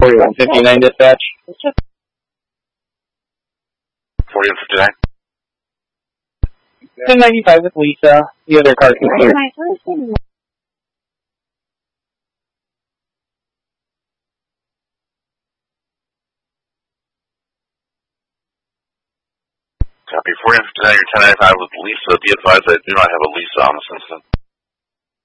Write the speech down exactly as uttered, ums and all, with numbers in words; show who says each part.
Speaker 1: forty-one fifty-nine dispatch.
Speaker 2: forty-one fifty-nine.
Speaker 1: ten ninety-five with Lisa. The other car can clear.
Speaker 2: Copy. forty-one fifty-nine, you're ten ninety-five with Lisa. Be advised I do not have a Lisa on this incident.